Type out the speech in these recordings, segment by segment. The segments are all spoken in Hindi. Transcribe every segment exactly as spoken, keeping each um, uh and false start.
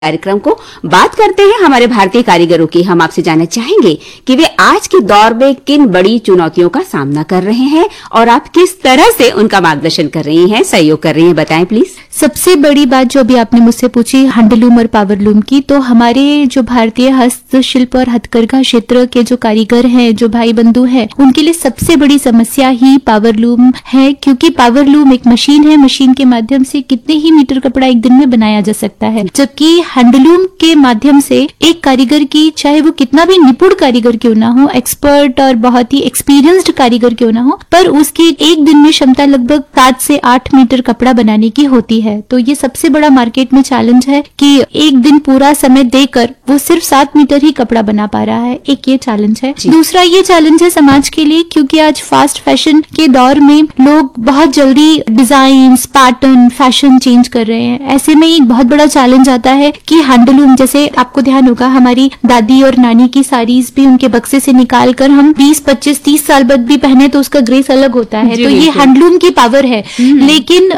कार्यक्रम को बात करते हैं हमारे भारतीय कारीगरों की। हम आपसे जानना चाहेंगे कि वे आज के दौर में किन बड़ी चुनौतियों का सामना कर रहे हैं और आप किस तरह से उनका मार्गदर्शन कर रही हैं, सहयोग कर रही हैं, बताएं प्लीज। सबसे बड़ी बात जो अभी आपने मुझसे पूछी हैंडलूम और पावरलूम की, तो हमारे जो भारतीय हस्तशिल्प और हथकरघा क्षेत्र के जो कारीगर हैं, जो भाई बंधु हैं, उनके लिए सबसे बड़ी समस्या ही पावरलूम है, क्योंकि पावरलूम एक मशीन है। मशीन के माध्यम से कितने ही मीटर कपड़ा एक दिन में बनाया जा सकता है, जबकि हैंडलूम के माध्यम से एक कारीगर की, चाहे वो कितना भी निपुण कारीगर क्यों ना हो, एक्सपर्ट और बहुत ही एक्सपीरियंस्ड कारीगर क्यों ना हो, पर उसकी एक दिन में क्षमता लगभग सात से आठ मीटर कपड़ा बनाने की होती है। तो ये सबसे बड़ा मार्केट में चैलेंज है कि एक दिन पूरा समय देकर वो सिर्फ सात मीटर ही कपड़ा बना पा रहा है। एक ये चैलेंज है। दूसरा ये चैलेंज है समाज के लिए, क्योंकि आज फास्ट फैशन के दौर में लोग बहुत जल्दी डिजाइन, पैटर्न, फैशन चेंज कर रहे हैं। ऐसे में एक बहुत बड़ा चैलेंज आता है कि हैंडलूम, जैसे आपको ध्यान होगा हमारी दादी और नानी की साड़ीज भी उनके बक्से से निकाल कर हम बीस पच्चीस तीस साल बाद भी पहने तो उसका ग्रेस अलग होता है। तो ये हैंडलूम की पावर है। लेकिन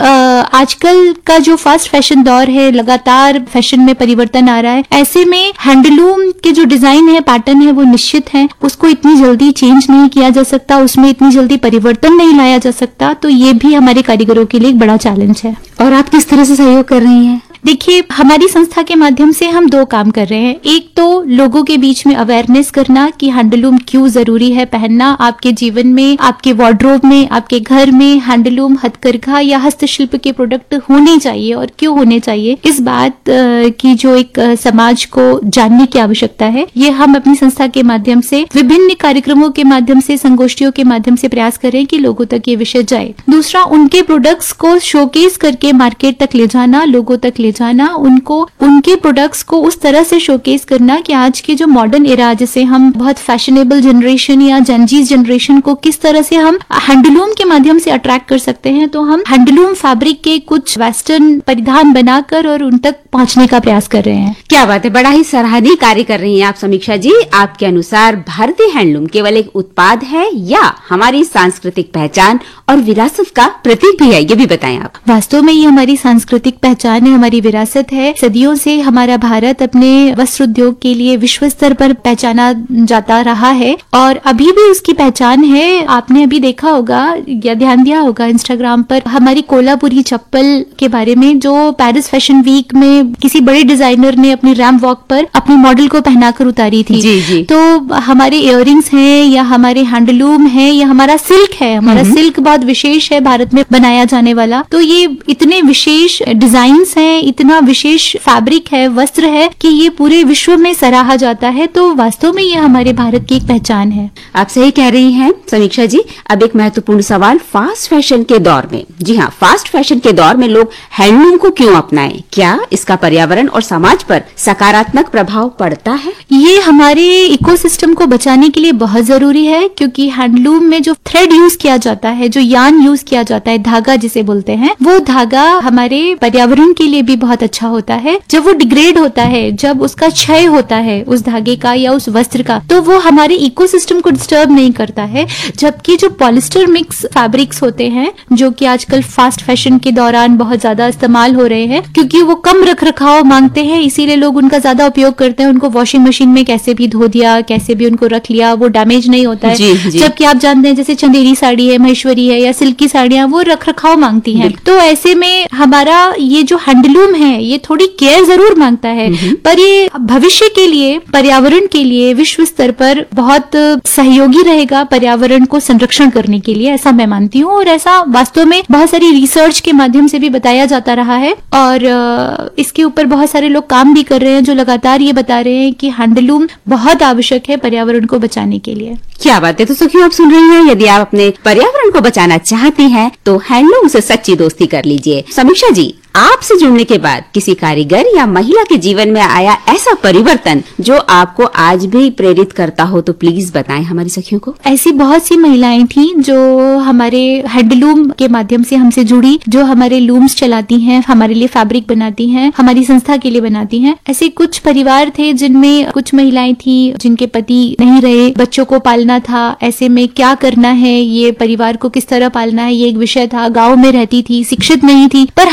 आजकल का जो फास्ट फैशन दौर है, लगातार फैशन में परिवर्तन आ रहा है। ऐसे में हैंडलूम के जो डिजाइन है, पैटर्न है, वो निश्चित है, उसको इतनी जल्दी चेंज नहीं किया जा सकता, उसमें इतनी जल्दी परिवर्तन नहीं लाया जा सकता। तो ये भी हमारे कारीगरों के लिए एक बड़ा चैलेंज है। और आप किस तरह से सहयोग कर रही हैं? देखिए, हमारी संस्था के माध्यम से हम दो काम कर रहे हैं। एक तो लोगों के बीच में अवेयरनेस करना कि हैंडलूम क्यों जरूरी है पहनना आपके जीवन में, आपके वार्डरोब में, आपके घर में हैंडलूम, हथकरघा या हस्तशिल्प के प्रोडक्ट होने चाहिए और क्यों होने चाहिए। इस बात की जो एक समाज को जानने की आवश्यकता है, ये हम अपनी संस्था के माध्यम से, विभिन्न कार्यक्रमों के माध्यम से, संगोष्ठियों के माध्यम से प्रयास करें कि लोगों तक ये विषय जाए। दूसरा, उनके प्रोडक्ट्स को शोकेस करके मार्केट तक ले जाना, लोगों तक ले जाना, उनको उनके प्रोडक्ट्स को उस तरह से शोकेस करना कि आज के जो मॉडर्न एरा, जैसे हम बहुत फैशनेबल जनरेशन या जेनजीज जनरेशन को किस तरह से हम हैंडलूम के माध्यम से अट्रैक्ट कर सकते हैं। तो हम हैंडलूम फैब्रिक के कुछ वेस्टर्न परिधान बनाकर और उन तक पहुंचने का प्रयास कर रहे हैं। क्या बात है, बड़ा ही सराहनीय कार्य कर रही हैं आप समीक्षा जी। आपके अनुसार भारतीय हैंडलूम केवल एक उत्पाद है या हमारी सांस्कृतिक पहचान और विरासत का प्रतीक भी है, ये भी बताएं आप। वास्तव में ये हमारी सांस्कृतिक पहचान है, हमारी विरासत है। सदियों से हमारा भारत अपने वस्त्र उद्योग के लिए विश्व स्तर पर पहचाना जाता रहा है और अभी भी उसकी पहचान है। आपने अभी देखा होगा या ध्यान दिया होगा इंस्टाग्राम पर हमारी कोल्हापुरी चप्पल के बारे में, जो पेरिस फैशन वीक में किसी बड़े डिजाइनर ने अपनी रैंप वॉक पर अपने मॉडल को पहनाकर उतारी थी। जी जी। तो हमारे इयररिंग्स हैं या हमारे हैंडलूम है या हमारा सिल्क है, हमारा सिल्क बहुत विशेष है भारत में बनाया जाने वाला। तो ये इतने विशेष डिजाइन्स हैं, इतना विशेष फैब्रिक है, वस्त्र है कि ये पूरे विश्व में सराहा जाता है। तो वास्तव में ये हमारे भारत की एक पहचान है। आप सही कह रही हैं समीक्षा जी। अब एक महत्वपूर्ण सवाल, फास्ट फैशन के दौर में, जी हाँ, फास्ट फैशन के दौर में लोग हैंडलूम को क्यों अपनाएं? क्या इसका पर्यावरण और समाज पर सकारात्मक प्रभाव पड़ता है? ये हमारे इकोसिस्टम को बचाने के लिए बहुत जरूरी है, क्योंकि हैंडलूम में जो थ्रेड यूज किया जाता है, जो यान यूज किया जाता है, धागा जिसे बोलते हैं, वो धागा हमारे पर्यावरण के लिए भी बहुत अच्छा होता है। जब वो डिग्रेड होता है, जब उसका क्षय होता है उस धागे का या उस वस्त्र का, तो वो हमारे इकोसिस्टम को डिस्टर्ब नहीं करता है। जबकि जो पॉलिस्टर मिक्स फैब्रिक्स होते हैं, जो कि आजकल फास्ट फैशन के दौरान बहुत ज्यादा इस्तेमाल हो रहे हैं, क्योंकि वो कम रख रखाव मांगते हैं, इसीलिए लोग उनका ज्यादा उपयोग करते हैं। उनको वॉशिंग मशीन में कैसे भी धो दिया, कैसे भी उनको रख लिया, वो डैमेज नहीं होता है। जबकि आप जानते हैं जैसे चंदेरी साड़ी है, महेश्वरी है या सिल्क की साड़ियां, वो रख रखाव मांगती हैं। तो ऐसे में हमारा ये जो हैंडलूम है, ये थोड़ी केयर जरूर मांगता है, पर ये भविष्य के लिए, पर्यावरण के लिए विश्व स्तर पर बहुत सहयोगी रहेगा पर्यावरण को संरक्षण करने के लिए, ऐसा मैं मानती हूँ। और ऐसा वास्तव में बहुत सारी रिसर्च के माध्यम से भी बताया जाता रहा है और इसके ऊपर बहुत सारे लोग काम भी कर रहे हैं, जो लगातार ये बता रहे हैं कि हैंडलूम बहुत आवश्यक है पर्यावरण को बचाने के लिए। क्या बात है। तो सखियों, आप सुन रही हैं, यदि आप अपने पर्यावरण को बचाना चाहती हैं तो हैंडलूम से सच्ची दोस्ती कर लीजिए। समीक्षा जी, आपसे जुड़ने के बाद किसी कारीगर या महिला के जीवन में आया ऐसा परिवर्तन जो आपको आज भी प्रेरित करता हो, तो प्लीज बताएं हमारी सखियों को। ऐसी बहुत सी महिलाएं थी जो हमारे हैंडलूम के माध्यम से हमसे जुड़ी, जो हमारे लूम्स चलाती हैं, हमारे लिए फैब्रिक बनाती हैं, हमारी संस्था के लिए बनाती हैं। ऐसे कुछ परिवार थे जिनमें कुछ महिलाएं थी जिनके पति नहीं रहे, बच्चों को पालना था। ऐसे में क्या करना है, ये परिवार को किस तरह पालना है, ये एक विषय था। गाँव में रहती थी, शिक्षित नहीं थी, पर हाथ में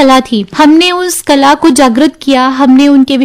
कला थी, हमने उस कला को जागृत किया, हमने उनके